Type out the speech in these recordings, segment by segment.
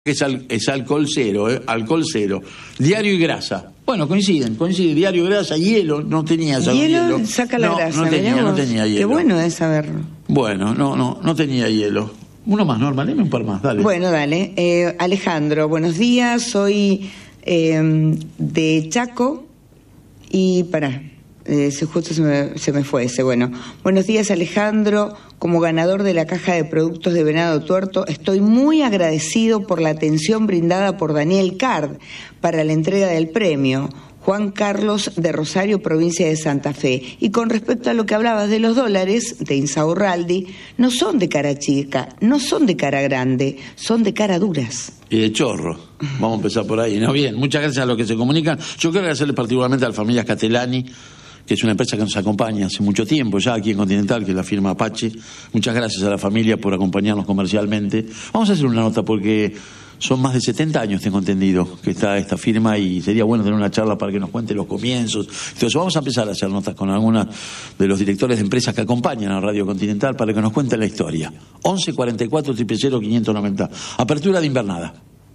que es alcohol cero, alcohol cero. Diario y grasa. Bueno, coincide, diario y grasa, hielo, no tenía hielo. ¿Hielo saca la grasa? No tenía hielo. Qué bueno es saberlo. Bueno, no tenía hielo. Uno más, Norma, dame un par más, dale. Bueno, dale. Alejandro, buenos días, soy de Chaco y justo se me fue ese. Bueno, buenos días, Alejandro. Como ganador de la caja de productos de Venado Tuerto, estoy muy agradecido por la atención brindada por Daniel Card para la entrega del premio. Juan Carlos de Rosario, provincia de Santa Fe. Y con respecto a lo que hablabas de los dólares, de Insaurralde, no son de cara chica, no son de cara grande, son de cara duras. Y de chorro. Vamos a empezar por ahí. No, bien, muchas gracias a los que se comunican. Yo quiero agradecerle particularmente a la familia Castellani, que es una empresa que nos acompaña hace mucho tiempo ya aquí en Continental, que es la firma Apache. Muchas gracias a la familia por acompañarnos comercialmente. Vamos a hacer una nota porque son más de 70 años, tengo entendido, que está esta firma y sería bueno tener una charla para que nos cuente los comienzos. Entonces vamos a empezar a hacer notas con algunos de los directores de empresas que acompañan a Radio Continental para que nos cuenten la historia. 11 44 000 590. Apertura de invernada.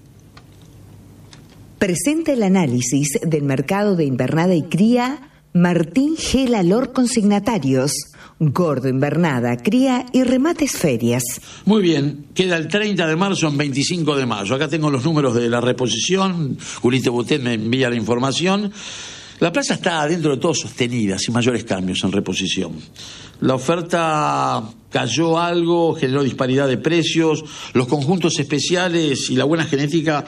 Presenta el análisis del mercado de invernada y cría Martín G. Lalor, consignatarios, Gordo, invernada, cría y remates ferias. Muy bien, queda el 30 de marzo en 25 de mayo. Acá tengo los números de la reposición. Julito Butet me envía la información. La plaza está dentro de todo sostenida, sin mayores cambios en reposición. La oferta cayó algo, generó disparidad de precios. Los conjuntos especiales y la buena genética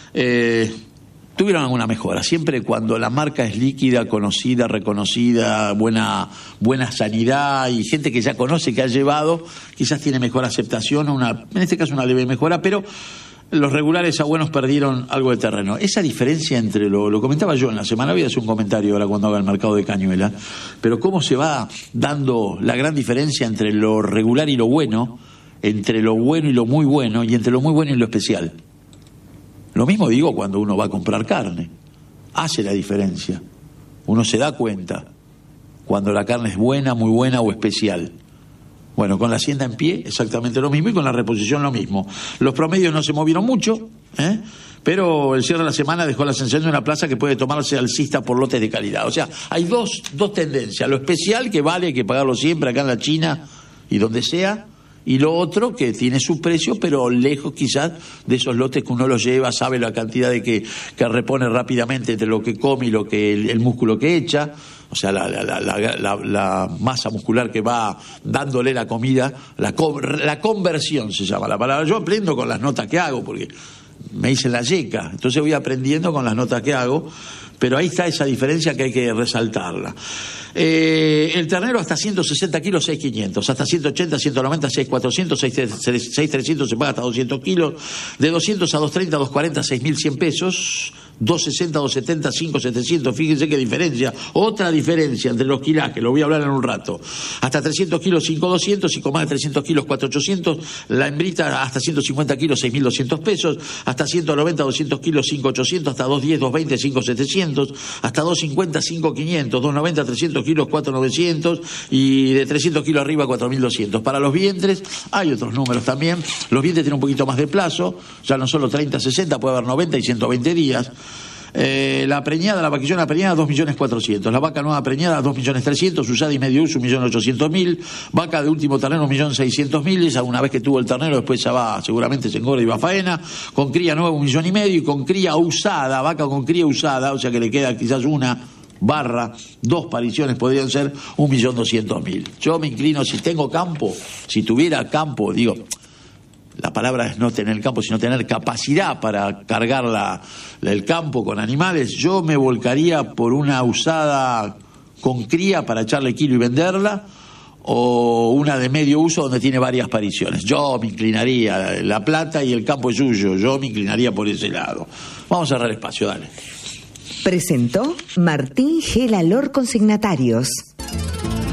tuvieron alguna mejora. Siempre cuando la marca es líquida, conocida, reconocida, buena sanidad y gente que ya conoce, que ha llevado, quizás tiene mejor aceptación, en este caso una leve mejora, pero los regulares a buenos perdieron algo de terreno. Esa diferencia entre lo comentaba yo en la semana, voy a hacer un comentario ahora cuando haga el mercado de Cañuela, pero cómo se va dando la gran diferencia entre lo regular y lo bueno, entre lo bueno y lo muy bueno, y entre lo muy bueno y lo especial. Lo mismo digo cuando uno va a comprar carne. Hace la diferencia. Uno se da cuenta cuando la carne es buena, muy buena o especial. Bueno, con la hacienda en pie exactamente lo mismo y con la reposición lo mismo. Los promedios no se movieron mucho, pero el cierre de la semana dejó la sensación de una plaza que puede tomarse alcista por lotes de calidad. O sea, hay dos tendencias. Lo especial, que vale, hay que pagarlo siempre acá en la China y donde sea. Y lo otro que tiene su precio, pero lejos quizás de esos lotes que uno los lleva, sabe la cantidad de que repone rápidamente entre lo que come y lo que el músculo que echa, o sea, la masa muscular que va dándole la comida, la conversión se llama la palabra. Yo aprendo con las notas que hago, porque me hice la yeca, entonces voy aprendiendo con las notas que hago, pero ahí está esa diferencia que hay que resaltarla. El ternero hasta 160 kilos, 6.500, hasta 180, 190, 6.400, 6.300 se paga hasta 200 kilos, de 200 a 230, 240, 6.100 pesos, 260, 270, 5.700, fíjense qué diferencia. Otra diferencia entre los quilajes, lo voy a hablar en un rato. Hasta 300 kilos, 5.200, y con más de 300 kilos, 4.800, la hembrita hasta 150 kilos, 6.200 pesos, hasta 190, 200 kilos, 5.800, hasta 210, 220, 5.700, hasta 250, 5.500, 290, 300 kilos, 4.900, y de 300 kilos arriba, 4.200. Para los vientres hay otros números también. Los vientres tienen un poquito más de plazo, ya no solo 30, 60, puede haber 90 y 120 días. La preñada, la vaquillona preñada, 2.400.000. La vaca nueva preñada, 2.300.000. Usada y medio uso, 1.800.000. Vaca de último ternero, 1.600.000. Esa una vez que tuvo el ternero, después ya va, seguramente se engorda y va a faena. Con cría nueva, 1,5 millones. Y con cría usada, vaca con cría usada, o sea que le queda quizás dos pariciones, podrían ser 1.200.000. Yo me inclino, si tengo campo, si tuviera campo, digo, la palabra es no tener campo, sino tener capacidad para cargar el campo con animales, yo me volcaría por una usada con cría para echarle kilo y venderla, o una de medio uso donde tiene varias pariciones. Yo me inclinaría, la plata y el campo es suyo, yo me inclinaría por ese lado. Vamos a cerrar espacio, dale. Presentó Martín G. Lalor, consignatarios.